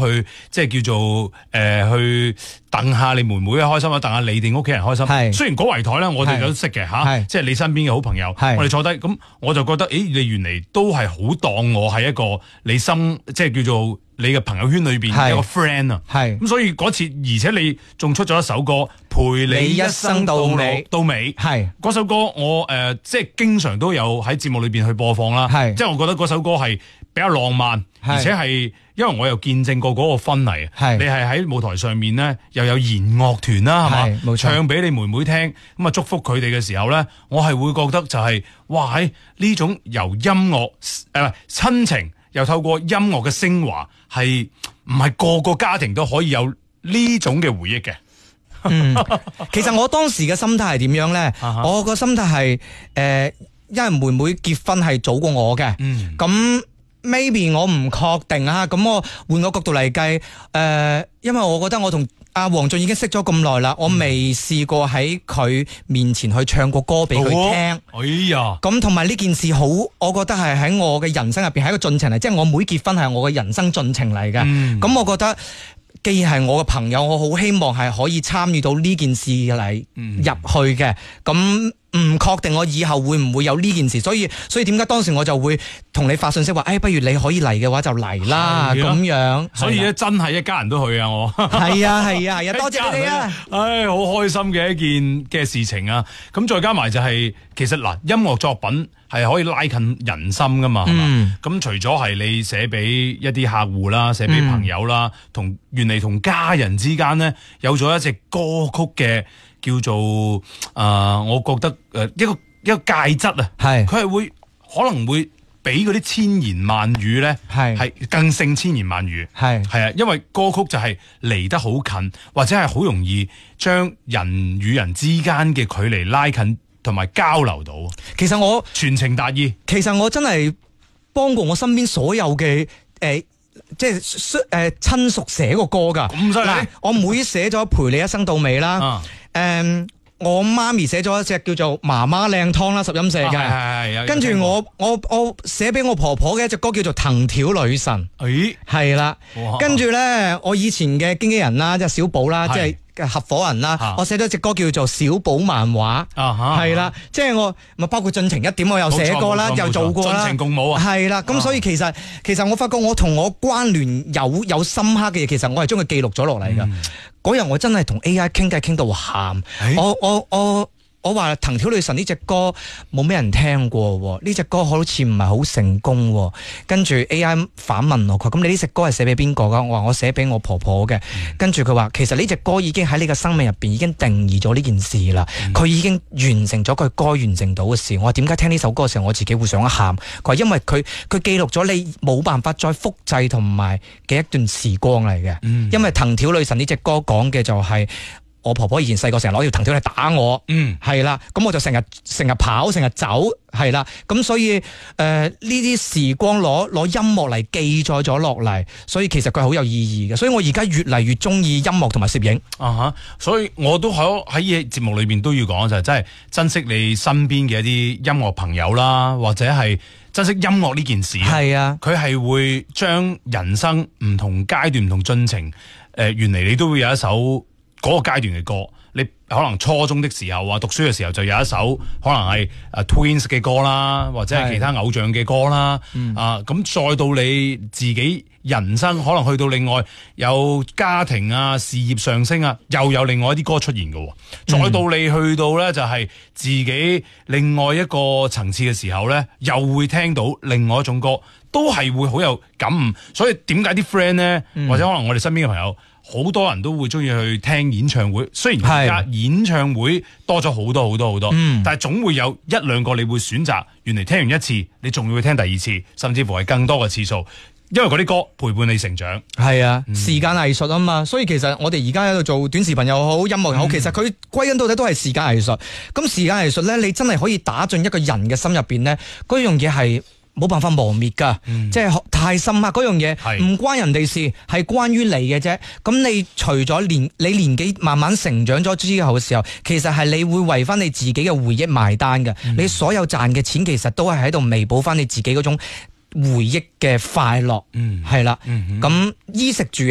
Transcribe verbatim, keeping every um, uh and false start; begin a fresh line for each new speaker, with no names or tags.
去即係叫做誒、呃、去戥下你妹妹開心啊，戥下你哋屋企人開心。係雖然嗰圍台咧，我哋都識嘅吓，即係你身邊嘅好朋友，我哋坐低咁，我就覺得，誒，你原嚟都係好當我係一個你心，即係叫做你嘅朋友圈裏邊一個 friend 啊。係咁，所以嗰次，而且你仲出咗一首歌陪你一生到尾到尾。係嗰首歌我，我、呃、誒即係經常都有喺節目裏邊去播放啦。係即係我覺得嗰首歌係比較浪漫，而且係因為我又見證過嗰個婚禮。係你係喺舞台上面咧，又有弦樂團啦，係嘛？冇錯，唱俾你妹妹聽，咁啊祝福佢哋嘅時候咧，我係會覺得就係、是、哇喺呢種由音樂誒親情，又透過音樂嘅升華，係唔係個個家庭都可以有呢種嘅回憶嘅？
嗯，其實我當時嘅心態係點樣咧？我個心態係誒，因為妹妹結婚係早過我嘅，嗯，咁 maybe 我唔確定啊。咁我換個角度嚟計，誒、呃，因為我覺得我同阿黃俊已經識咗咁耐啦，我未試過喺佢面前去唱過歌俾佢聽。
哦、哎呀，
咁同埋呢件事好，我覺得係喺我嘅人生入邊係一個進程嚟，即係我妹結婚係我嘅人生進程嚟嘅。咁、嗯、我覺得。既然係我嘅朋友，我好希望係可以參與到呢件事嚟入去嘅。咁唔確定我以後會唔會有呢件事，所以所以點解當時我就會同你發信息話，誒、哎，不如你可以嚟嘅話就嚟啦，咁樣。
所以咧，真係一家人都去啊！我
係啊係啊係啊，多謝你哋啊！
唉，好開心嘅一件嘅事情啊！咁再加埋就係、是，其實嗱，音樂作品係可以拉近人心噶嘛，係嘛？咁、嗯、除咗係你寫俾一啲客戶啦，寫俾朋友啦，同、嗯、原嚟同家人之間咧，有咗一隻歌曲嘅叫做誒、呃，我覺得誒、呃、一個一個介質啊，係佢係會可能會比嗰啲千言萬語咧，係係更勝千言萬語，係係啊，因為歌曲就係離得好近，或者係好容易將人與人之間嘅距離拉近。同埋交流到，
其實我
傳情達意。其
實我真係幫過我身邊所有嘅誒、呃，即係誒親屬寫過歌噶。咁犀利！我妹寫咗陪你一生到尾啦。誒、啊嗯，我媽咪寫咗一隻叫做媽媽靚湯啦，十音社嘅。係係。跟住我我我寫俾我婆婆嘅一隻歌叫做藤條女神。誒，係啦。跟住咧，我以前嘅經紀人啦，即係小寶啦，即係。嘅合夥人啦、啊，我寫咗隻歌叫做小寶漫畫，係啦，即係我咪包括進程一點，我又寫過啦，又做過啦，
進程共舞啊，
係啦，咁所以其實、啊、其實我發覺我同我關聯有有深刻嘅嘢，其實我係將佢記錄咗落嚟噶。嗰、嗯、日我真係同 A I 傾偈傾到喊，我我我。我話藤條女神呢隻歌冇咩人聽過，呢隻歌好似唔係好成功。跟住 A I 反問我，佢咁你呢隻歌係寫俾邊個噶？我話我寫俾我婆婆嘅。嗯、跟住佢話其實呢隻歌已經喺你嘅生命入邊已經定義咗呢件事啦。佢、嗯、已經完成咗佢該完成到嘅事。我話點解聽呢首歌嘅時候我自己會想一喊？佢話因為佢佢記錄咗你冇辦法再複製同埋嘅一段時光嚟嘅、嗯。因為藤條女神呢隻歌講嘅就係、是。我婆婆以前細個成日攞條藤條嚟打我，嗯，係啦，咁我就成日成日跑，成日走，係啦，咁所以誒呢啲時光攞攞音樂嚟記載咗落嚟，所以其實佢好有意義嘅，所以我而家越嚟越中意音樂同埋攝影啊哈，所以我都喺喺節目裏邊都要講就係真係珍惜你身邊嘅一啲音樂朋友啦，或者係珍惜音樂呢件事，係啊，佢係會將人生唔同階段唔同進程，誒、呃，原嚟你都會有一首。嗰、那個階段嘅歌，你可能初中的時候啊，讀書嘅時候就有一首可能係誒 Twins 嘅歌啦，或者係其他偶像嘅歌啦，啊咁再到你自己人生可能去到另外有家庭啊、事業上升啊，又有另外一啲歌出現嘅，再到你去到咧就係自己另外一個層次嘅時候咧，又會聽到另外一種歌，都係會好有感悟。所以點解啲 friend 咧，或者可能我哋身邊嘅朋友？好多人都會中意去聽演唱會，雖然而家演唱會多咗好多好多好多，嗯、但係總會有一兩個你會選擇，原來聽完一次，你仲要聽第二次，甚至乎係更多嘅次數，因為嗰啲歌陪伴你成長。係啊，嗯、時間藝術啊嘛，所以其實我哋而家喺度做短視頻又好，音樂又好，嗯、其實佢歸根到底都係時間藝術。咁時間藝術咧，你真係可以打進一個人嘅心入邊咧，嗰樣嘢係冇辦法磨滅噶，嗯、即係太深刻嗰樣嘢，唔關人哋事，係關於你嘅啫。咁你除咗年你年紀慢慢成長咗之後嘅時候，其實係你會為翻你自己嘅回憶埋單嘅。嗯、你所有賺嘅錢，其實都係喺度彌補翻你自己嗰種回憶嘅快樂。嗯，係啦。咁、嗯、衣食住